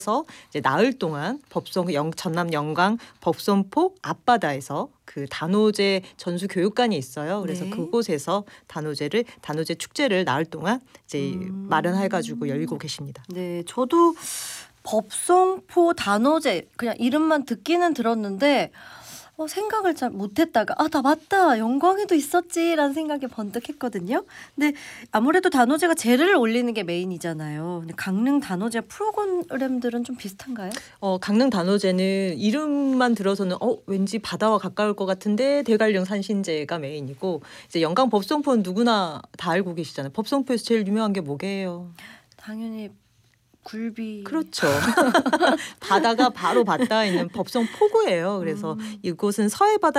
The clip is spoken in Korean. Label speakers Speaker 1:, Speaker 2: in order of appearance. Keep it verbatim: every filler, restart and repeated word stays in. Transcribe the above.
Speaker 1: 서 이제 나흘 동안 법성 영, 전남 영광 법선포 앞바다에서 그 단오제 전수 교육관이 있어요. 그래서
Speaker 2: 네.
Speaker 1: 그곳에서 단오제를 단오제 축제를 나흘 동안 이제
Speaker 2: 음.
Speaker 1: 마련해가지고 열리고 계십니다.
Speaker 2: 네, 저도 법성포 단오제 그냥 이름만 듣기는 들었는데 어, 생각을 잘 못했다가 아, 나 맞다 영광에도 있었지라는 생각이 번뜩했거든요. 근데 아무래도 단오제가 제를 올리는 게 메인이잖아요. 근데 강릉 단오제 프로그램들은 좀 비슷한가요?
Speaker 1: 어, 강릉 단오제는 이름만 들어서는 어 왠지 바다와 가까울 것 같은데 대관령 산신제가 메인이고 이제 영광 법성포는 누구나 다 알고 계시잖아요. 법성포에서 제일 유명한 게 뭐게요?
Speaker 2: 당연히 굴비.
Speaker 1: 그렇죠. 바다가 바로 맞닿아 있는 법성포구예요. 그래서
Speaker 2: 음.
Speaker 1: 이곳은 서해바다